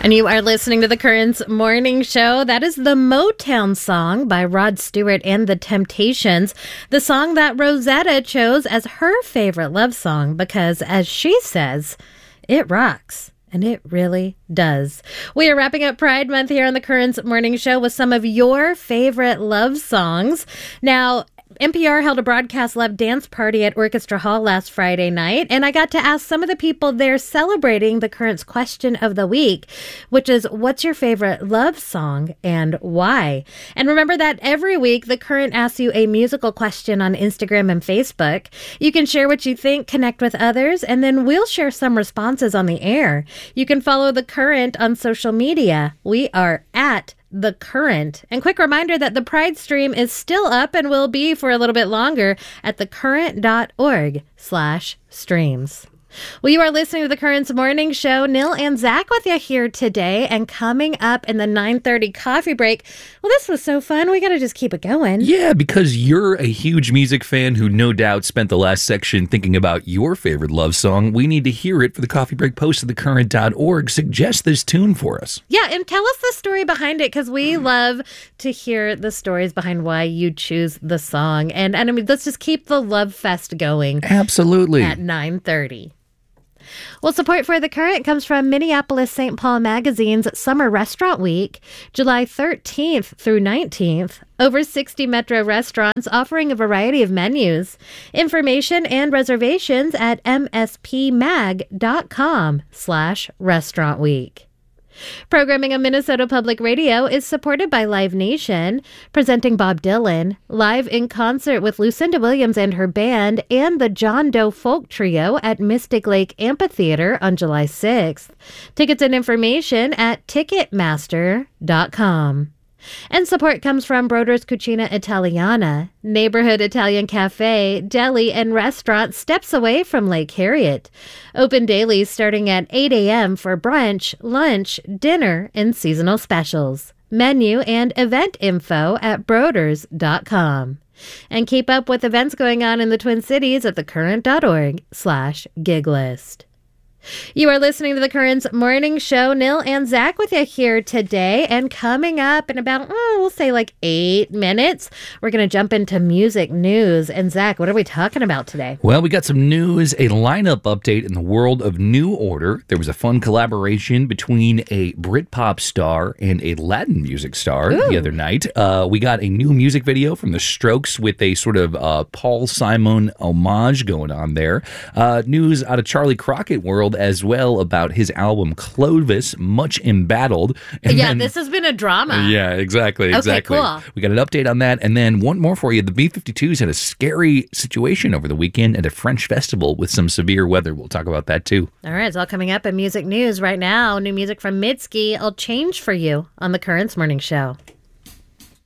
And you are listening to the Currents Morning Show. That is the Motown song by Rod Stewart and the Temptations, the song that Rosetta chose as her favorite love song because, as she says, it rocks. And it really does. We are wrapping up Pride Month here on the Currents Morning Show with some of your favorite love songs. Now, NPR held a broadcast love dance party at Orchestra Hall last Friday night, and I got to ask some of the people there celebrating the Currents question of the week, which is, what's your favorite love song and why? And remember that every week, the Current asks you a musical question on Instagram and Facebook. You can share what you think, connect with others, and then we'll share some responses on the air. You can follow the Current on social media. We are at The Current. And quick reminder that the Pride stream is still up and will be for a little bit longer at thecurrent.org/streams. Well, you are listening to the Currents Morning Show. Nil and Zach with you here today. And coming up in the 9:30 coffee break, well, this was so fun. We got to just keep it going. Yeah, because you're a huge music fan who no doubt spent the last section thinking about your favorite love song. We need to hear it for the coffee break post at thecurrent.org. Suggest this tune for us. Yeah, and tell us the story behind it, because we love to hear the stories behind why you choose the song. And I mean, let's just keep the love fest going. Absolutely. At 9:30. Well, support for The Current comes from Minneapolis St. Paul Magazine's Summer Restaurant Week, July 13th through 19th. Over 60 Metro restaurants offering a variety of menus. Information and reservations at mspmag.com/Restaurant Week. Programming on Minnesota Public Radio is supported by Live Nation, presenting Bob Dylan, live in concert with Lucinda Williams and her band, and the John Doe Folk Trio at Mystic Lake Amphitheater on July 6th. Tickets and information at Ticketmaster.com. And support comes from Broder's Cucina Italiana, neighborhood Italian cafe, deli, and restaurant steps away from Lake Harriet. Open daily starting at 8 a.m. for brunch, lunch, dinner, and seasonal specials. Menu and event info at broders.com. And keep up with events going on in the Twin Cities at thecurrent.org/giglist. You are listening to the Currents Morning Show. Nil and Zach with you here today. And coming up in about, we'll say like 8 minutes, we're going to jump into music news. And Zach, what are we talking about today? Well, we got some news, a lineup update in the world of New Order. There was a fun collaboration between a Britpop star and a Latin music star the other night. We got a new music video from The Strokes with a sort of Paul Simon homage going on there. News out of Charlie Crockett world as well about his album Clovis, much embattled. And then, this has been a drama. Yeah, exactly. Okay, cool. We got an update on that. And then one more for you. The B-52s had a scary situation over the weekend at a French festival with some severe weather. We'll talk about that too. All right, it's all coming up in music news right now. New music from Mitski, I'll Change for You on the Currents Morning Show.